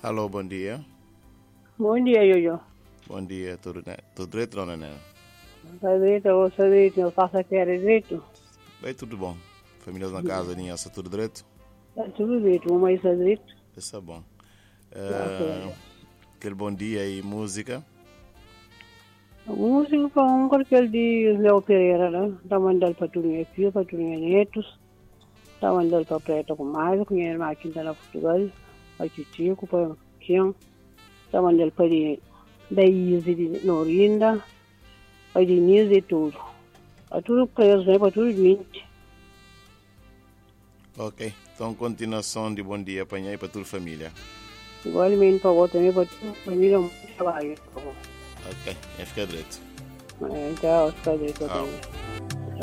Alô, bom dia. Bom dia, Jojo. Bom dia, tudo direito, dona Nena? Tá direito, eu sou direito, eu faço aqui era direito. Bem, tudo bom. Família na casa, ninha, está tudo direito? Tá tudo direito, vamos aí, está direito. Isso é bom. Ok. Aquele bom dia e música. A música foi aquele de Léo Pereira, né? Tá mandando para tudo filho, para tudo netos. Tá mandando para Preta com mais, com a aqui na Portugal. Para Titico, para Kian. Tá mandando para da Izzy de Norinda. Para Denise e tudo. Para tudo preso, né? Para tudo 20. Ok, então continuação de bom dia apanhar para toda a família. Igualmente para você também, para toda a família, muito trabalho. Ok, fica direito. Então, está direito Tchau. também.